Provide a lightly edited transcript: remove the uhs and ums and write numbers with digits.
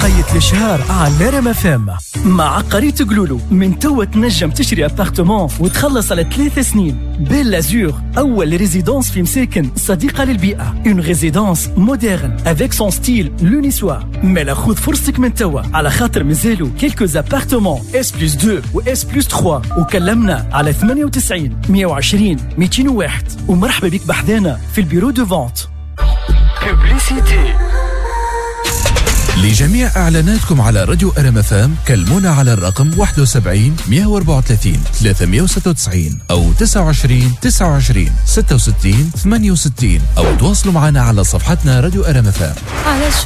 بقية الشهر على رما فام مع عقاري تقلولو. من توا تنجم تشري ابارتمون وتخلص على 3 سنين. بيل لازور أول ريزيدونس في مساكن صديقة للبيئة. اون ريزيدونس مودرن افيك سون ستيل لونيسوا. مالا خذ فرصتك من توا على خاطر مازالو كيلكوز ابارتمون اس بلس 2 و اس بلس 3. وكلمنا على 98 120 201 ومرحبا بك بحذانا في البيرو دو فونت. بوبليسيتي. لجميع إعلاناتكم على راديو رما فام كلمونا على الرقم 71 134 396 أو 29 29 66 68 أو تواصلوا معنا على صفحتنا راديو رما فام.